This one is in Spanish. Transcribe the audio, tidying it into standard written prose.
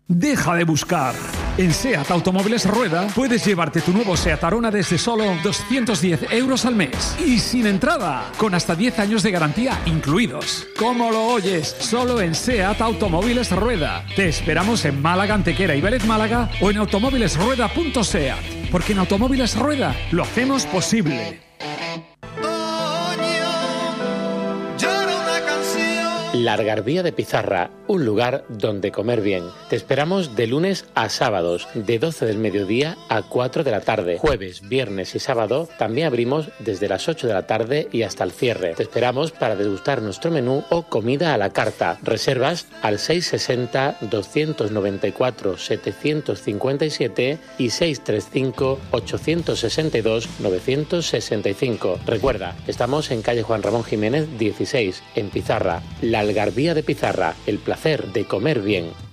Deja de buscar. En SEAT Automóviles Rueda puedes llevarte tu nuevo SEAT Arona desde solo 210 euros al mes y sin entrada, con hasta 10 años de garantía incluidos. ¿Cómo lo oyes? Solo en SEAT Automóviles Rueda. Te esperamos en Málaga, Antequera y Vélez Málaga o en automóvilesrueda.seat, porque en Automóviles Rueda lo hacemos posible. La Algarabía de Pizarra, un lugar donde comer bien. Te esperamos de lunes a sábados, de 12 del mediodía a 4 de la tarde. Jueves, viernes y sábado también abrimos desde las 8 de la tarde y hasta el cierre. Te esperamos para degustar nuestro menú o comida a la carta. Reservas al 660-294-757 y 635-862-965. Recuerda, estamos en calle Juan Ramón Jiménez 16, en Pizarra. La Algarabía de Pizarra, el placer de comer bien.